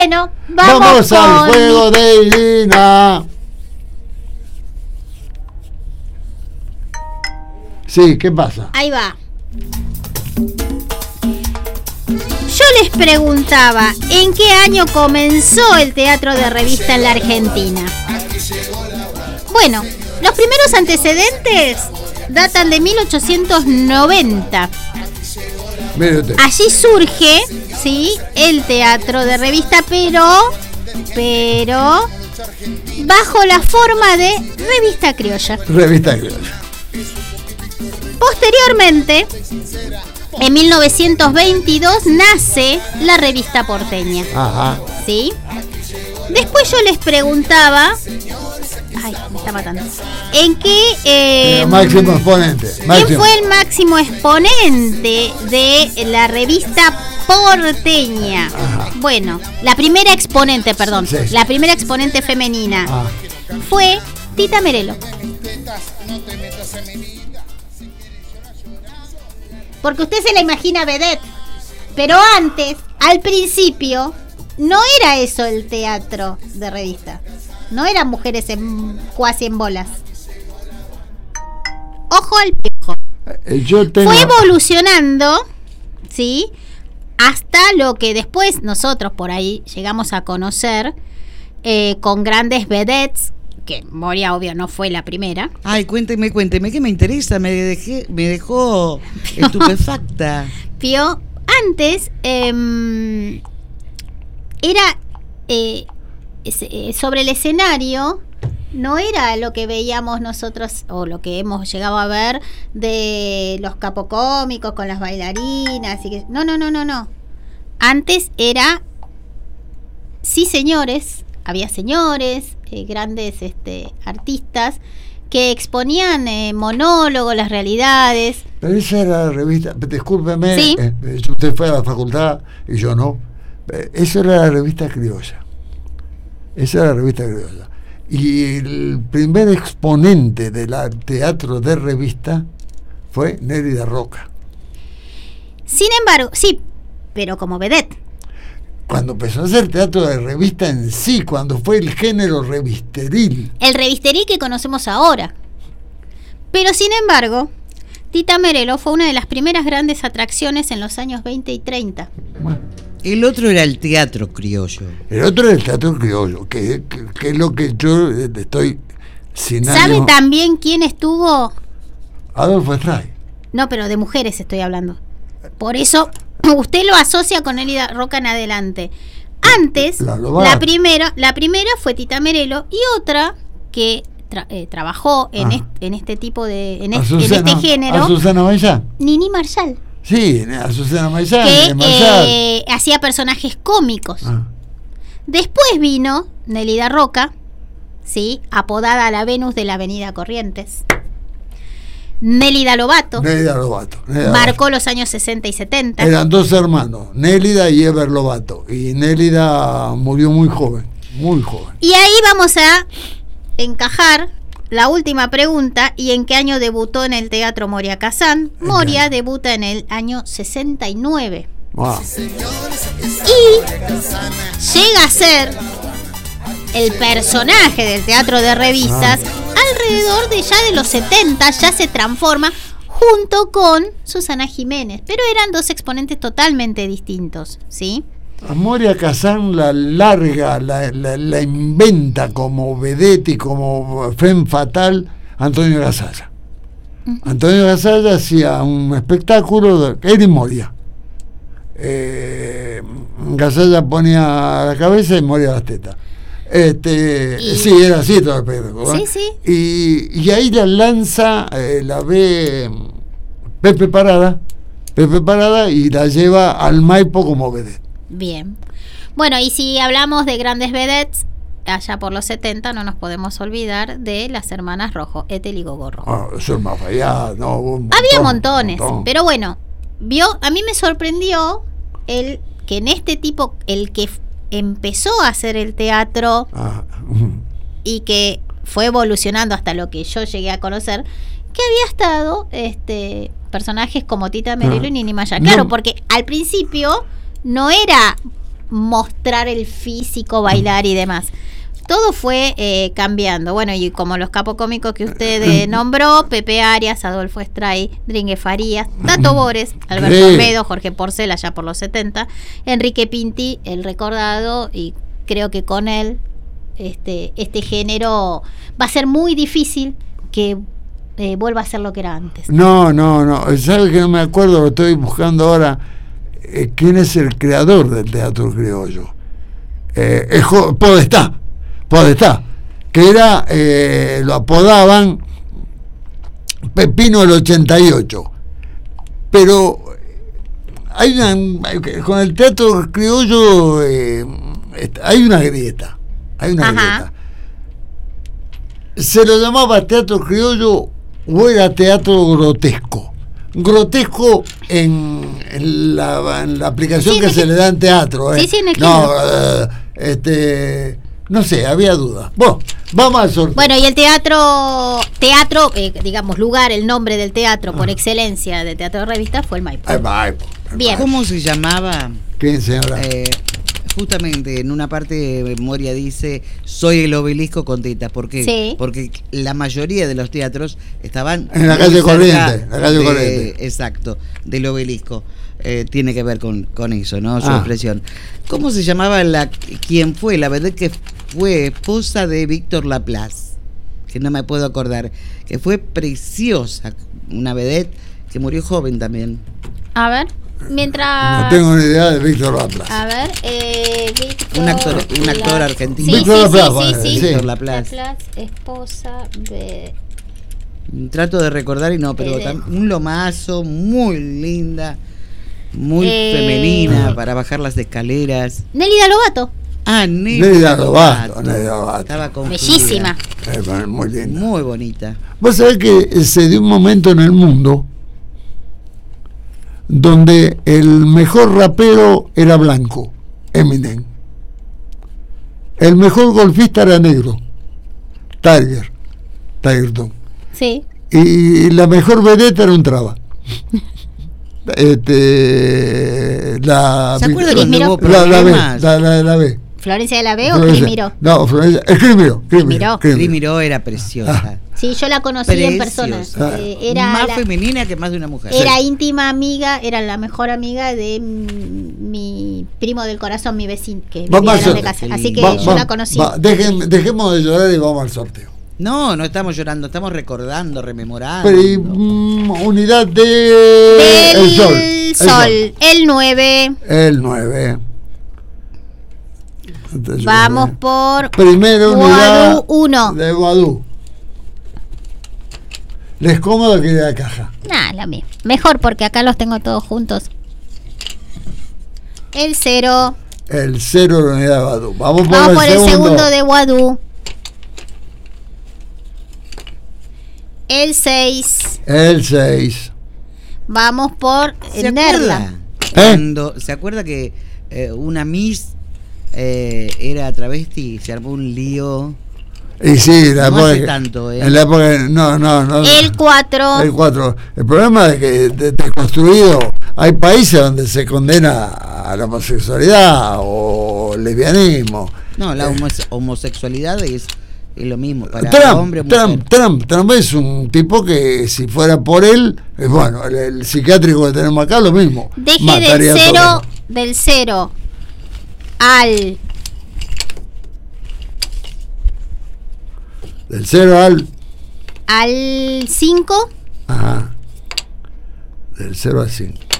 Bueno, vamos al juego de Irina. Sí, ¿qué pasa? Ahí va. Yo les preguntaba, ¿en qué año comenzó el teatro de revista en la Argentina? Bueno, los primeros antecedentes datan de 1890. Allí surge, sí, el teatro de revista, pero bajo la forma de revista criolla. Revista criolla. Posteriormente, en 1922 nace la revista porteña. Ajá. ¿Sí? Después yo les preguntaba, ay, me está matando. ¿En qué máximo exponente? ¿Quién fue el máximo exponente de la revista porteña? Ajá. Bueno, la primera exponente, perdón, sí. La primera exponente femenina fue Tita Merelo. Porque usted se la imagina vedette, pero antes, al principio, no era eso el teatro de revista. No eran mujeres cuasi en bolas. Ojo al piojo. Fue evolucionando, ¿sí? Hasta lo que después nosotros por ahí llegamos a conocer con grandes vedettes, que Moria obvio no fue la primera. Ay, cuénteme, que me interesa, me dejó estupefacta. Pío, antes era sobre el escenario, no era lo que veíamos nosotros o lo que hemos llegado a ver de los capocómicos con las bailarinas y que no. Antes era sí señores, había señores, grandes artistas que exponían monólogos, las realidades. Pero esa era la revista, discúlpeme, ¿sí? Usted fue a la facultad y yo no. Esa era la revista criolla. Y el primer exponente del teatro de revista fue Nélida Roca. Sin embargo, sí, pero como vedette. Cuando empezó a hacer teatro de revista en sí, cuando fue el género revisteril. El revisteril que conocemos ahora. Pero sin embargo, Tita Merelo fue una de las primeras grandes atracciones en los años 20 y 30. Bueno. El otro era el teatro criollo. El otro era el teatro criollo, que es lo que yo estoy sin ¿Sabe ánimo. también quién estuvo? Adolfo Stray. No, pero de mujeres estoy hablando. Por eso usted lo asocia con Nélida Roca en adelante. Antes, la primera fue Tita Merelo y otra que trabajó en este tipo de en este género. Azucena Maillán. Nini Marshall. Sí, Azucena Maillán. Que hacía personajes cómicos. Después vino Nélida Roca, sí, apodada la Venus de la Avenida Corrientes. Nélida Lobato. Marcó los años 60 y 70. Eran dos hermanos, Nélida y Eber Lobato. Y Nélida murió muy joven. Y ahí vamos a encajar la última pregunta. ¿Y en qué año debutó en el Teatro Moria Kazán? Moria debuta en el año 69. Wow. Y llega a ser el personaje del teatro de revistas alrededor de los 70, ya se transforma junto con Susana Jiménez, pero eran dos exponentes totalmente distintos, ¿sí? A Moria Kazán la larga, la inventa como vedette y como femme fatal Antonio Gasalla. Antonio Gasalla hacía un espectáculo, él y Moria. Gasalla ponía la cabeza y Moria las tetas. Sí, era así todo el espectáculo. Sí. Y ahí la lanza, la ve Pepe Parada y la lleva al Maipo como vedette. Bien. Bueno, y si hablamos de grandes vedettes, allá por los 70 no nos podemos olvidar de las hermanas Rojo, Ethel y Gogo Rojo. Eso es más allá, había montones, pero bueno, a mí me sorprendió el que en este tipo, el que empezó a hacer el teatro y que fue evolucionando hasta lo que yo llegué a conocer, que había estado personajes como Tita Merelo y Nini Marshall. Claro, porque al principio no era mostrar el físico, bailar y demás. Todo fue cambiando. Bueno, y como los capocómicos que usted nombró, Pepe Arias, Adolfo Estray, Dringue Farías, Tato Bores, Alberto Olmedo, Jorge Porcel, allá por los 70, Enrique Pinti, el recordado, y creo que con él este género va a ser muy difícil que vuelva a ser lo que era antes. No. ¿Sabe que no me acuerdo? Lo estoy buscando ahora. ¿Quién es el creador del teatro criollo? Es Podestá, que era, lo apodaban Pepino del 88. Pero con el teatro criollo hay una grieta. Se lo llamaba teatro criollo o era teatro grotesco. Grotesco en la aplicación que se le da en teatro. Sí, no sé, había dudas. Bueno, vamos al sorteo. Bueno, y el teatro, digamos, lugar, el nombre del teatro por excelencia de teatro de revista fue el Maipo. Bien. ¿Cómo se llamaba? ¿Quién, señora? Justamente en una parte de memoria dice: soy el Obelisco con tetas. ¿Por qué? Sí. Porque la mayoría de los teatros estaban en la calle Corriente. Exacto, del Obelisco. Tiene que ver con eso, ¿no? Su Ah. expresión. ¿Cómo se llamaba quién fue? La verdad que fue esposa de Víctor Laplace, que no me puedo acordar, que fue preciosa, una vedette que murió joven también. A ver, mientras... No tengo ni idea de Víctor Laplace. A ver, Víctor... Un actor argentino. Sí, Víctor Laplace, sí. Víctor Laplace. Esposa de... Trato de recordar y no, pero un lomazo, muy linda, muy femenina, para bajar las escaleras. Nélida Lobato. Ah, Nélida Lobato. Estaba confundida. Bellísima. Muy linda. Muy bonita. Vos sabés que se dio un momento en el mundo donde el mejor rapero era blanco, Eminem. El mejor golfista era negro, Tigerton. Sí. Y la mejor vedette era un traba. ¿Se acuerdan cuando hubo problemas? La B. ¿Florencia de la B o Crimiro? No, Florencia, Crimiro era preciosa. Sí, yo la conocí en persona. Era más femenina que más de una mujer. Era íntima amiga, era la mejor amiga de mi primo del corazón, mi vecino, que vivía en la casa. Así que yo la conocí. Dejemos de llorar y vamos al sorteo. No estamos llorando, estamos recordando, rememorando. Unidad de El Sol. El 9. El 9. Entonces, vamos por primera unidad Guadú 1. de Guadú. ¿Les cómodo que ir a la caja? Nah, la misma. Mejor porque acá los tengo todos juntos. El 0. El 0 de la unidad de Guadú. Vamos por el segundo de Guadú. El 6. El 6. Vamos por el Nerla. ¿Se acuerda que una Miss era travesti? Se armó un lío. Y sí, no hace tanto, en la época, no. El 4. El 4. El problema es que desconstruido, hay países donde se condena a la homosexualidad o lesbianismo. No, la homosexualidad es lo mismo para Trump, hombre o mujer. Trump es un tipo que si fuera por él, bueno, el psiquiátrico que tenemos acá lo mismo. Deje del 0 al... Del 0 al 5. Ajá. Del 0 al 5.